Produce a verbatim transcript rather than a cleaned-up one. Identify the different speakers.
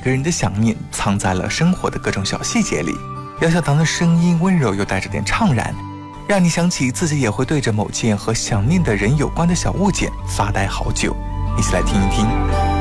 Speaker 1: 个人的想念藏在了生活的各种小细节里。姚小棠的声音温柔又带着点怅然，让你想起自己也会对着某件和想念的人有关的小物件发呆好久。一起来听一听。